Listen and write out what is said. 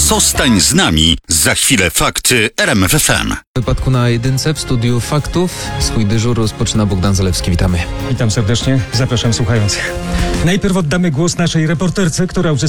Zostań z nami. Za chwilę fakty RMF FM. W wypadku na jedynce w studiu faktów swój dyżur rozpoczyna Bogdan Zalewski. Witamy. Witam serdecznie, zapraszam słuchających. Najpierw oddamy głos naszej reporterce, która uczestniczy